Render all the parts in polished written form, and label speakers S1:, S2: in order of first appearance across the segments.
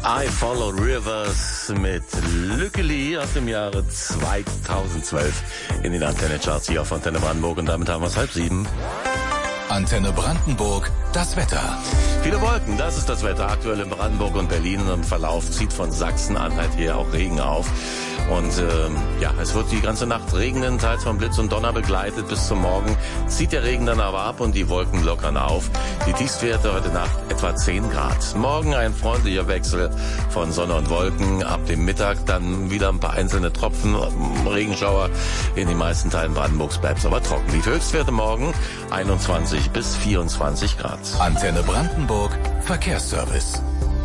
S1: I Follow Rivers mit Lückeli aus dem Jahre 2012 in den Antenne-Charts hier auf Antenne Brandenburg. Und damit haben wir es 6:30.
S2: Antenne Brandenburg, das Wetter.
S1: Viele Wolken, das ist das Wetter aktuell in Brandenburg und Berlin. Im Verlauf zieht von Sachsen-Anhalt her auch Regen auf. Und es wird die ganze Nacht regnen, teils von Blitz und Donner begleitet. Bis zum Morgen zieht der Regen dann aber ab und die Wolken lockern auf. Die Tiefstwerte heute Nacht etwa 10 Grad. Morgen ein freundlicher Wechsel von Sonne und Wolken. Ab dem Mittag dann wieder ein paar einzelne Tropfen, Regenschauer. In den meisten Teilen Brandenburgs bleibt es aber trocken. Die Höchstwerte morgen 21 bis 24 Grad.
S2: Antenne Brandenburg, Verkehrsservice.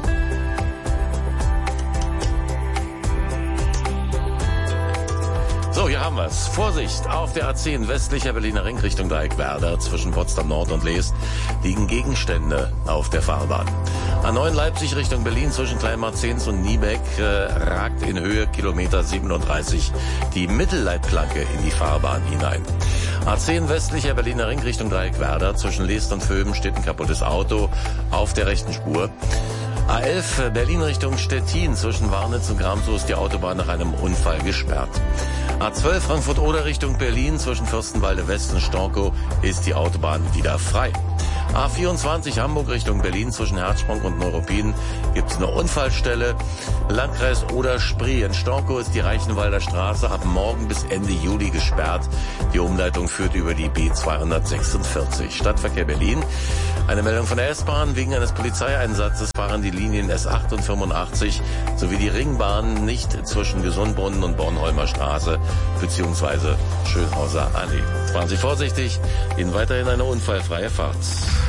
S1: So, hier haben wir's. Vorsicht, auf der A10 westlicher Berliner Ring Richtung Dreieckwerder zwischen Potsdam Nord und Leest liegen Gegenstände auf der Fahrbahn. A9 Leipzig Richtung Berlin zwischen Kleinmarzens und Niebeck ragt in Höhe Kilometer 37 die Mittelleitplanke in die Fahrbahn hinein. A10 westlicher Berliner Ring Richtung Dreieckwerder zwischen Leest und Vöben steht ein kaputtes Auto auf der rechten Spur. A11 Berlin Richtung Stettin zwischen Warnitz und Gramsow ist die Autobahn nach einem Unfall gesperrt. A12 Frankfurt-Oder Richtung Berlin zwischen Fürstenwalde West und Storkow ist die Autobahn wieder frei. A24 Hamburg Richtung Berlin zwischen Herzsprung und Neuruppin gibt es eine Unfallstelle. Landkreis Oder-Spree. In Storkow ist die Reichenwalder Straße ab morgen bis Ende Juli gesperrt. Die Umleitung führt über die B246. Stadtverkehr Berlin. Eine Meldung von der S-Bahn. Wegen eines Polizeieinsatzes fahren die Linien S8 und 85 sowie die Ringbahn nicht zwischen Gesundbrunnen und Bornholmer Straße bzw. Schönhauser Allee. Fahren Sie vorsichtig. Ihnen weiterhin eine unfallfreie Fahrt.